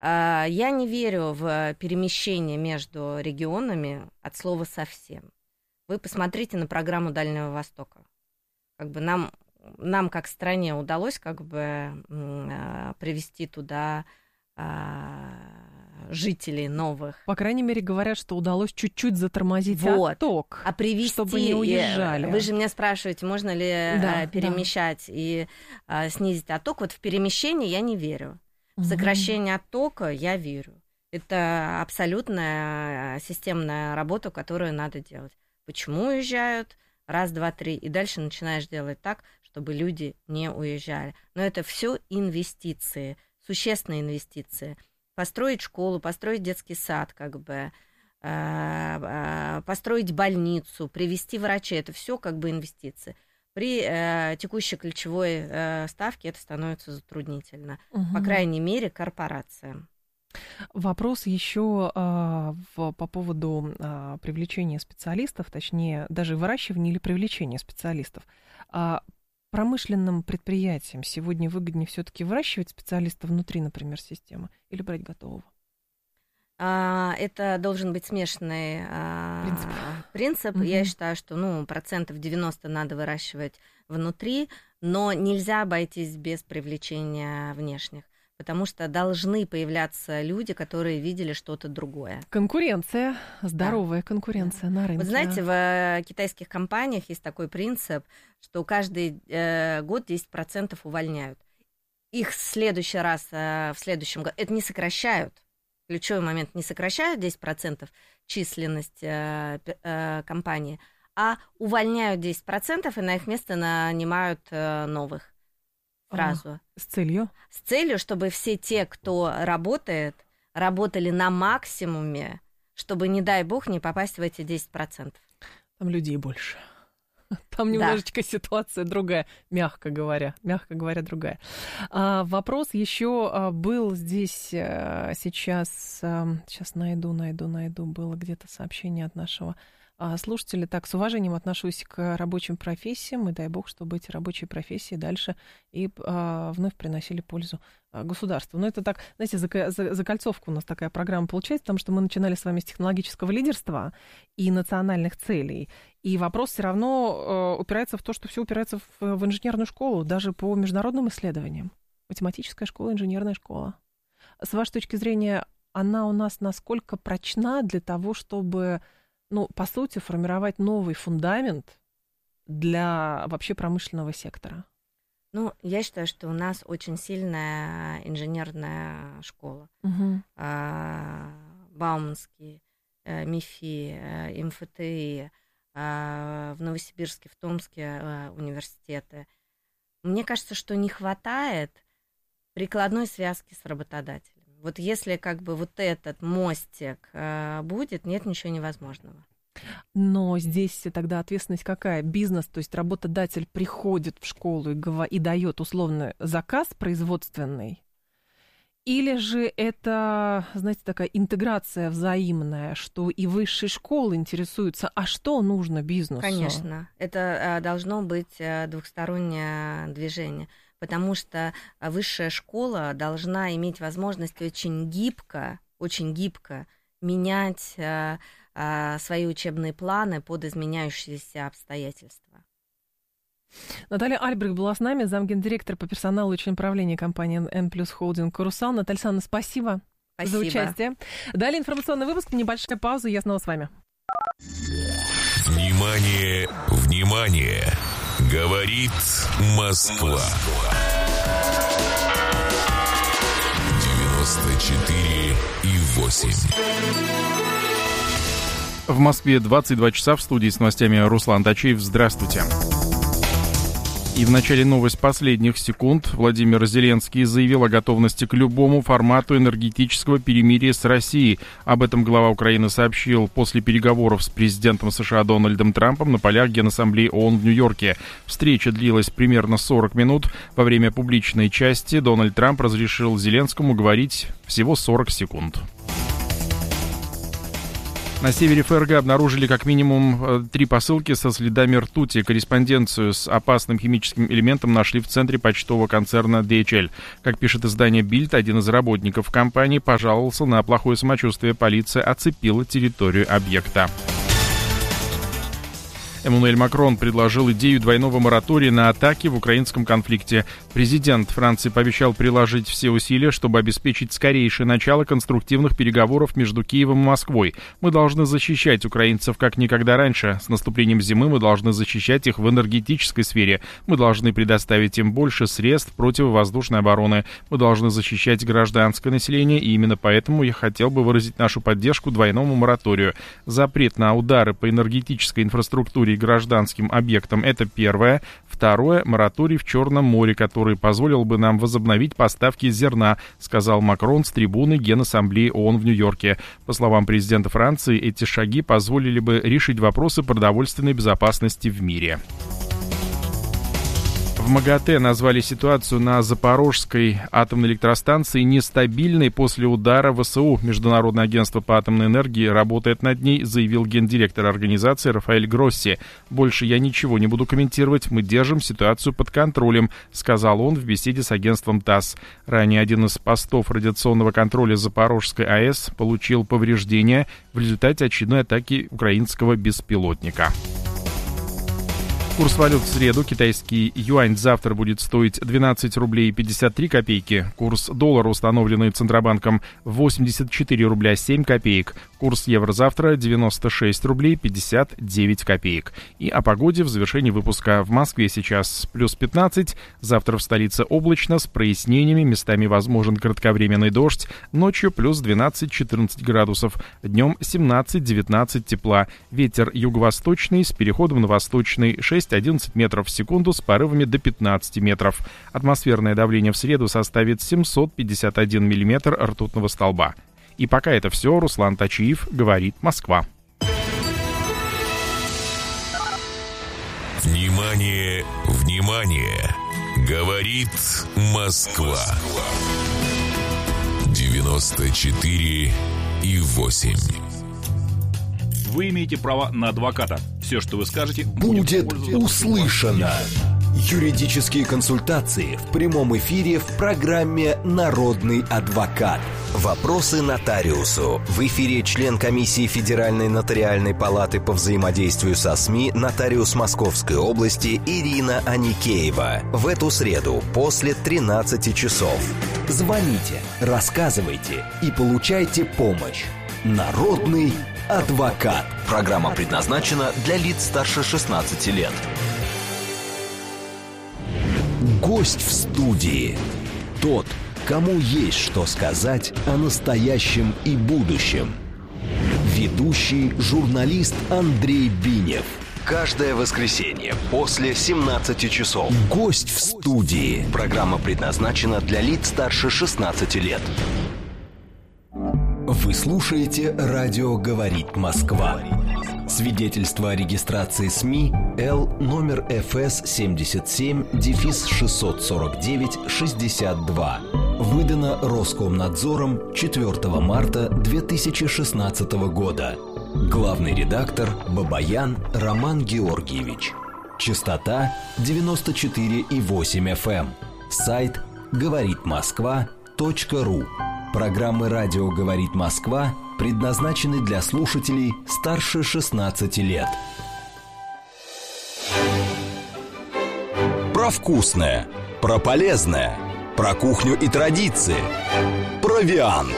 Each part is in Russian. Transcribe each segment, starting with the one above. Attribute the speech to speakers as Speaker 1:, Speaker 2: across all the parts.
Speaker 1: Я не верю в перемещение между регионами от слова совсем. Вы посмотрите на программу Дальнего Востока. Как бы нам как стране удалось как бы привести туда жителей новых.
Speaker 2: По крайней мере, говорят, что удалось чуть-чуть затормозить отток, чтобы не уезжали.
Speaker 1: Вы же меня спрашиваете, можно ли перемещать и снизить отток. Вот в перемещение я не верю. В сокращение оттока я верю. Это абсолютная системная работа, которую надо делать. Почему уезжают? Раз, два, три. И дальше начинаешь делать так, чтобы люди не уезжали. Но это все инвестиции, существенные инвестиции. Построить школу, построить детский сад, как бы, построить больницу, привести врачей. Это все как бы инвестиции. При текущей ключевой ставке это становится затруднительно. По крайней мере, корпорациям.
Speaker 2: Вопрос еще по поводу привлечения специалистов, точнее, даже выращивания или привлечения специалистов. Промышленным предприятиям сегодня выгоднее все-таки выращивать специалистов внутри, например, системы, или брать готового?
Speaker 1: Это должен быть смешанный принцип. Я считаю, что 90% надо выращивать внутри, но нельзя обойтись без привлечения внешних, потому что должны появляться люди, которые видели что-то другое.
Speaker 2: Конкуренция, здоровая конкуренция на рынке.
Speaker 1: Вы знаете, в китайских компаниях есть такой принцип, что каждый год 10% увольняют. Их в следующий раз, в следующем году, это не сокращают. Ключевой момент, не сокращают 10% численность компании, а увольняют 10% и на их место нанимают новых сразу.
Speaker 2: С целью?
Speaker 1: С целью, чтобы все те, кто работает, работали на максимуме, чтобы, не дай бог, не попасть в эти 10%.
Speaker 2: Там людей больше. Там немножечко ситуация другая, мягко говоря, другая. Вопрос еще был здесь сейчас найду, было где-то сообщение от нашего слушателя. Так, с уважением отношусь к рабочим профессиям, и дай бог, чтобы эти рабочие профессии дальше и вновь приносили пользу государству. Но это так, знаете, закольцовка у нас такая программа получается, потому что мы начинали с вами с технологического лидерства и национальных целей. И вопрос все равно упирается в то, что все упирается в инженерную школу, даже по международным исследованиям. Математическая школа, инженерная школа. С вашей точки зрения, она у нас насколько прочна для того, чтобы, по сути, формировать новый фундамент для вообще промышленного сектора?
Speaker 1: Я считаю, что у нас очень сильная инженерная школа. Бауманский, МИФИ, МФТИ, в Новосибирске, в Томске университеты. Мне кажется, что не хватает прикладной связки с работодателем. Вот если как бы вот этот мостик будет, нет ничего невозможного.
Speaker 2: Но здесь тогда ответственность какая? Бизнес, то есть работодатель приходит в школу и дает условно заказ производственный? Или же это, знаете, такая интеграция взаимная, что и высшие школы интересуются, а что нужно бизнесу?
Speaker 1: Конечно, это должно быть двухстороннее движение, потому что высшая школа должна иметь возможность очень гибко менять свои учебные планы под изменяющиеся обстоятельства.
Speaker 2: Наталья Альбрехт была с нами, замгендиректора по персоналу и член правления компании N+ Holding «Карусал». Наталья Александровна, спасибо за участие. Далее информационный выпуск, небольшая пауза, я снова с вами.
Speaker 3: Внимание, внимание! Говорит Москва. 94,8.
Speaker 4: В Москве 22 часа, в студии с новостями Руслан Тачеев. Здравствуйте. И в начале новость последних секунд. Владимир Зеленский заявил о готовности к любому формату энергетического перемирия с Россией. Об этом глава Украины сообщил после переговоров с президентом США Дональдом Трампом на полях Генассамблеи ООН в Нью-Йорке. Встреча длилась примерно 40 минут. Во время публичной части Дональд Трамп разрешил Зеленскому говорить всего 40 секунд. На севере ФРГ обнаружили как минимум 3 посылки со следами ртути. Корреспонденцию с опасным химическим элементом нашли в центре почтового концерна DHL. Как пишет издание Bild, один из работников компании пожаловался на плохое самочувствие. Полиция оцепила территорию объекта. Эммануэль Макрон предложил идею двойного моратория на атаки в украинском конфликте. Президент Франции пообещал приложить все усилия, чтобы обеспечить скорейшее начало конструктивных переговоров между Киевом и Москвой. Мы должны защищать украинцев как никогда раньше. С наступлением зимы мы должны защищать их в энергетической сфере. Мы должны предоставить им больше средств противовоздушной обороны. Мы должны защищать гражданское население, и именно поэтому я хотел бы выразить нашу поддержку двойному мораторию. Запрет на удары по энергетической инфраструктуре и гражданским объектам — это первое. Второе — мораторий в Черном море, который позволил бы нам возобновить поставки зерна, сказал Макрон с трибуны Генассамблеи ООН в Нью-Йорке. По словам президента Франции, эти шаги позволили бы решить вопросы продовольственной безопасности в мире. В МАГАТЭ назвали ситуацию на Запорожской атомной электростанции нестабильной после удара ВСУ. Международное агентство по атомной энергии работает над ней, заявил гендиректор организации Рафаэль Гросси. «Больше я ничего не буду комментировать, мы держим ситуацию под контролем», сказал он в беседе с агентством ТАСС. Ранее один из постов радиационного контроля Запорожской АЭС получил повреждения в результате очередной атаки украинского беспилотника. Курс валют в среду. Китайский юань завтра будет стоить 12 рублей 53 копейки. Курс доллара, установленный Центробанком, 84 рубля 7 копеек. Курс евро завтра 96 рублей 59 копеек. И о погоде в завершении выпуска. В Москве сейчас плюс 15. Завтра в столице облачно с прояснениями. Местами возможен кратковременный дождь. Ночью плюс 12-14 градусов. Днем 17-19 тепла. Ветер юго-восточный с переходом на восточный 6-11 метров в секунду с порывами до 15 метров. Атмосферное давление в среду составит 751 миллиметр ртутного столба. И пока это все. Руслан Тачиев, говорит Москва.
Speaker 3: Внимание, внимание! Говорит Москва. 94,8.
Speaker 5: Вы имеете право на адвоката. Все, что вы скажете,
Speaker 6: будет услышано. Юридические консультации в прямом эфире в программе «Народный адвокат». Вопросы нотариусу. В эфире член комиссии Федеральной нотариальной палаты по взаимодействию со СМИ, нотариус Московской области Ирина Аникеева. В эту среду после 13 часов. Звоните, рассказывайте и получайте помощь. «Народный адвокат». Программа предназначена для лиц старше 16 лет. Гость в студии. Тот, кому есть что сказать о настоящем и будущем. Ведущий журналист Андрей Бинев. Каждое воскресенье после 17 часов. Гость в студии. Программа предназначена для лиц старше 16 лет. Вы слушаете «Радио говорит Москва». Свидетельство о регистрации СМИ Л номер ФС 77-649-62. Выдано Роскомнадзором 4 марта 2016 года. Главный редактор Бабаян Роман Георгиевич. Частота 94,8 FM. Сайт говоритмосква.ру. Программы «Радио говорит Москва» предназначены для слушателей старше 16 лет. Про вкусное, про полезное, про кухню и традиции, провиант.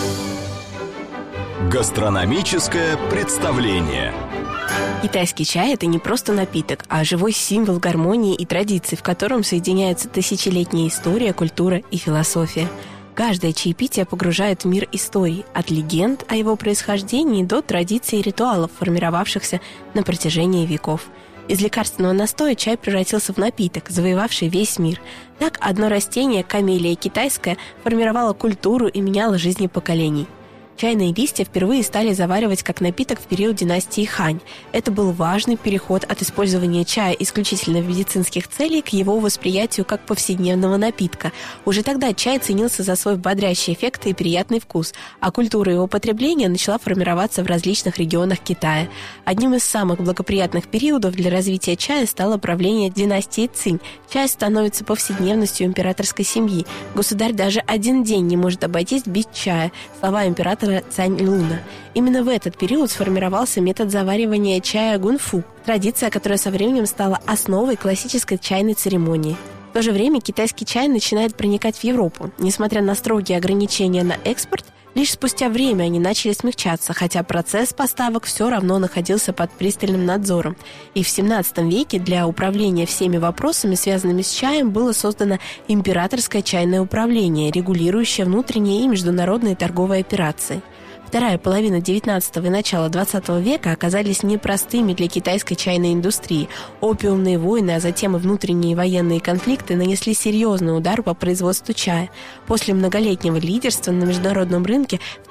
Speaker 6: Гастрономическое представление.
Speaker 7: Китайский чай – это не просто напиток, а живой символ гармонии и традиций, в котором соединяются тысячелетняя история, культура и философия. Каждое чаепитие погружает в мир историй, от легенд о его происхождении до традиций и ритуалов, формировавшихся на протяжении веков. Из лекарственного настоя чай превратился в напиток, завоевавший весь мир. Так одно растение, камелия китайская, формировало культуру и меняло жизни поколений. Чайные листья впервые стали заваривать как напиток в период династии Хань. Это был важный переход от использования чая исключительно в медицинских целей к его восприятию как повседневного напитка. Уже тогда чай ценился за свой бодрящий эффект и приятный вкус, а культура его потребления начала формироваться в различных регионах Китая. Одним из самых благоприятных периодов для развития чая стало правление династии Цинь. Чай становится повседневностью императорской семьи. Государь даже один день не может обойтись без чая. Слова императора Цань Луна. Именно в этот период сформировался метод заваривания чая гунфу, традиция, которая со временем стала основой классической чайной церемонии. В то же время китайский чай начинает проникать в Европу. Несмотря на строгие ограничения на экспорт, лишь спустя время они начали смягчаться, хотя процесс поставок все равно находился под пристальным надзором. И в XVII веке для управления всеми вопросами, связанными с чаем, было создано императорское чайное управление, регулирующее внутренние и международные торговые операции. Вторая половина XIX и начало XX века оказались непростыми для китайской чайной индустрии. Опиумные войны, а затем и внутренние военные конфликты нанесли серьезный удар по производству чая. После многолетнего лидерства на международном рынке в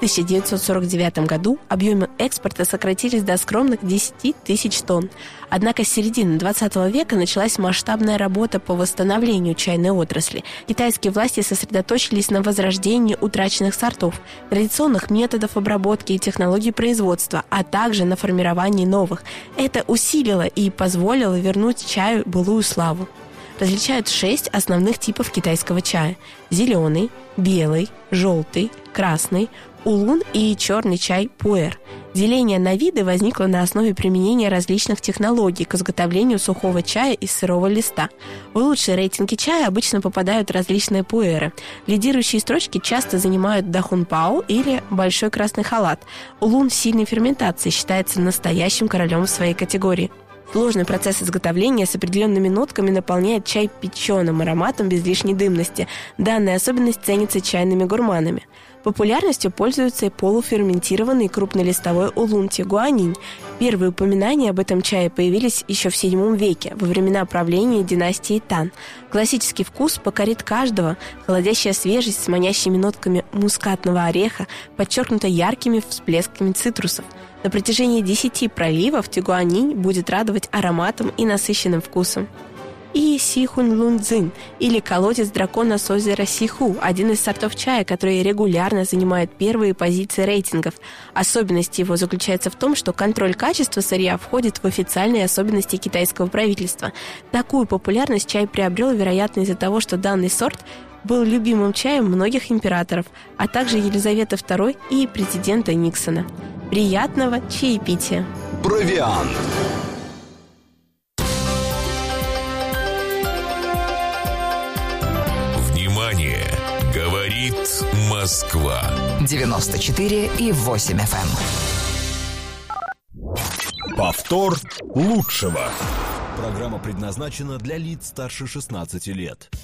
Speaker 7: 1949 году объемы экспорта сократились до скромных 10 тысяч тонн. Однако с середины XX века началась масштабная работа по восстановлению чайной отрасли. Китайские власти сосредоточились на возрождении утраченных сортов, традиционных методов обработки и технологий производства, а также на формировании новых. Это усилило и позволило вернуть чаю былую славу. Различают 6 основных типов китайского чая: зеленый, белый, желтый, красный, улун и черный чай пуэр. Деление на виды возникло на основе применения различных технологий к изготовлению сухого чая из сырого листа. В лучшие рейтинги чая обычно попадают различные пуэры. Лидирующие строчки часто занимают дахунпао или большой красный халат. Улун сильной ферментации считается настоящим королем в своей категории. Сложный процесс изготовления с определенными нотками наполняет чай печеным ароматом без лишней дымности. Данная особенность ценится чайными гурманами. Популярностью пользуется и полуферментированный крупнолистовой улун тигуанинь. Первые упоминания об этом чае появились еще в VII веке, во времена правления династии Тан. Классический вкус покорит каждого. Холодящая свежесть с манящими нотками мускатного ореха, подчеркнута яркими всплесками цитрусов. На протяжении 10 проливов тигуанинь будет радовать ароматом и насыщенным вкусом. И Сихун Лунцзин, или колодец дракона с озера Сиху, один из сортов чая, который регулярно занимает первые позиции рейтингов. Особенность его заключается в том, что контроль качества сырья входит в официальные особенности китайского правительства. Такую популярность чай приобрел, вероятно, из-за того, что данный сорт был любимым чаем многих императоров, а также Елизаветы II и президента Никсона. Приятного чаепития!
Speaker 6: Провиант.
Speaker 3: Внимание! Говорит Москва.
Speaker 8: 94,8 FM.
Speaker 6: Повтор лучшего. Программа предназначена для лиц старше 16 лет.